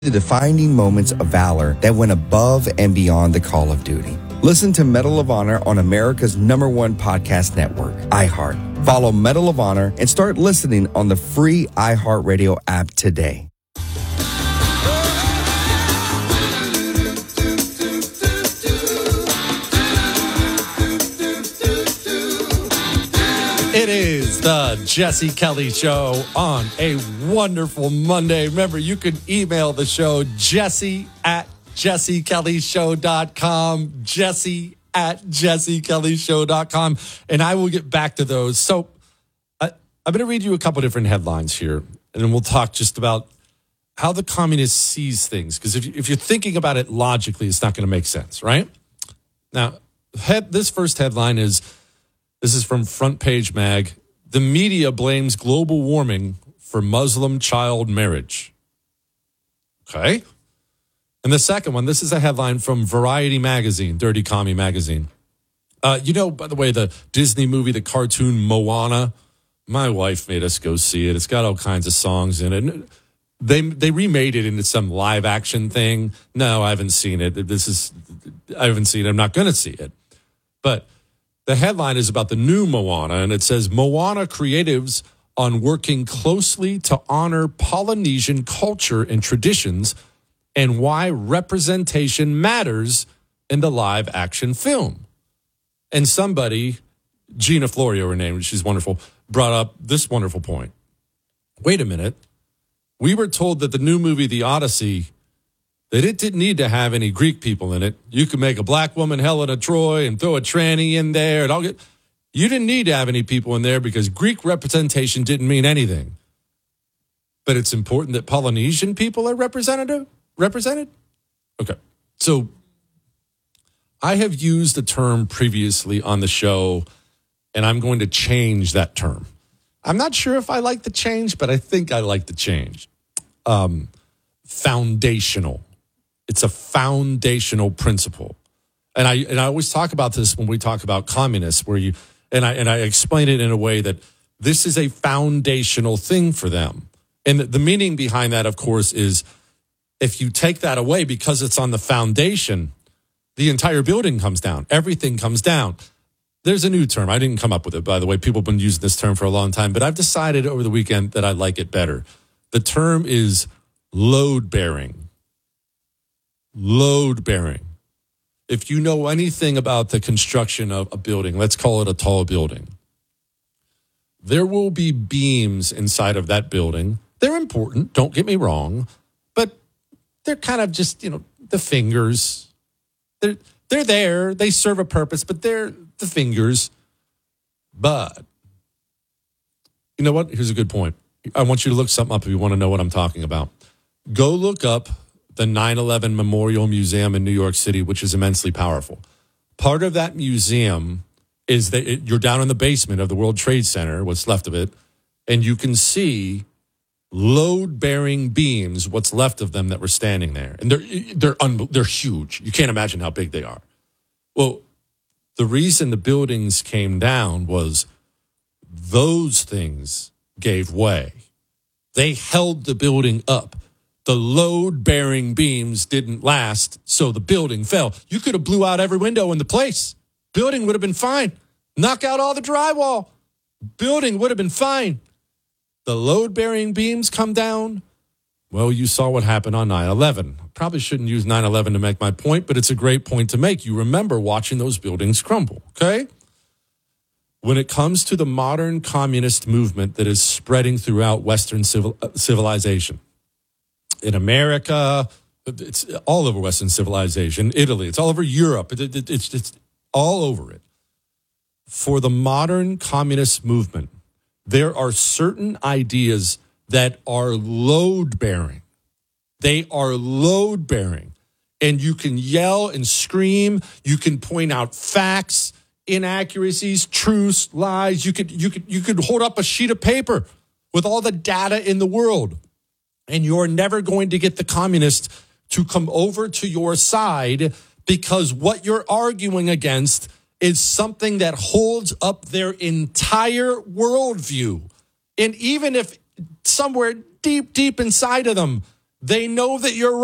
the defining moments of valor that went above and beyond the call of duty. Listen to Medal of Honor on America's #1 podcast network, iHeart. Follow Medal of Honor and start listening on the free iHeartRadio app today. It is the Jesse Kelly Show on a wonderful Monday. Remember, you can email the show, jesse@jessekellyshow.com, jesse@jessekellyshow.com, and I will get back to those. So I'm going to read you a couple different headlines here, and then we'll talk just about how the communist sees things. Because if you're thinking about it logically, it's not going to make sense, right? Now, this first headline is... This is from Front Page Mag. The media blames global warming for Muslim child marriage. Okay. And the second one, this is a headline from Variety Magazine, Dirty Commie Magazine. By the way, the Disney movie, the cartoon Moana, my wife made us go see it. It's got all kinds of songs in it. They remade it into some live action thing. No, I haven't seen it. I haven't seen it. I'm not going to see it. But the headline is about the new Moana, and it says, Moana creatives on working closely to honor Polynesian culture and traditions and why representation matters in the live action film. And somebody, Gina Florio, her name, she's wonderful, brought up this wonderful point. Wait a minute. We were told that the new movie, The Odyssey, that it didn't need to have any Greek people in it. You could make a black woman Helena Troy and throw a tranny in there. You didn't need to have any people in there because Greek representation didn't mean anything. But it's important that Polynesian people are represented? Okay. So I have used the term previously on the show, and I'm going to change that term. I'm not sure if I like the change, but I think I like the change. Foundational. It's a foundational principle. And I always talk about this when we talk about communists, I explain it in a way that this is a foundational thing for them. And the meaning behind that, of course, is if you take that away because it's on the foundation, the entire building comes down. Everything comes down. There's a new term. I didn't come up with it, by the way. People have been using this term for a long time, but I've decided over the weekend that I like it better. The term is load-bearing. Load-bearing. If you know anything about the construction of a building, let's call it a tall building, there will be beams inside of that building. They're important, don't get me wrong, but they're kind of just, the fingers. They're there, they serve a purpose, but they're the fingers. But, you know what? Here's a good point. I want you to look something up if you want to know what I'm talking about. Go look up the 9/11 Memorial Museum in New York City, which is immensely powerful. Part of that museum is that you're down in the basement of the World Trade Center, what's left of it, and you can see load-bearing beams, what's left of them that were standing there. And they're huge. You can't imagine how big they are. Well, the reason the buildings came down was those things gave way. They held the building up. The load-bearing beams didn't last, so the building fell. You could have blew out every window in the place. Building would have been fine. Knock out all the drywall. Building would have been fine. The load-bearing beams come down. Well, you saw what happened on 9/11. Probably shouldn't use 9/11 to make my point, but it's a great point to make. You remember watching those buildings crumble, okay? When it comes to the modern communist movement that is spreading throughout Western civilization, in America, it's all over Western civilization, Italy, it's all over Europe, it's all over it. For the modern communist movement, there are certain ideas that are load-bearing. They are load-bearing. And you can yell and scream. You can point out facts, inaccuracies, truths, lies. You could hold up a sheet of paper with all the data in the world. And you're never going to get the communists to come over to your side because what you're arguing against is something that holds up their entire worldview. And even if somewhere deep, deep inside of them, They know that you're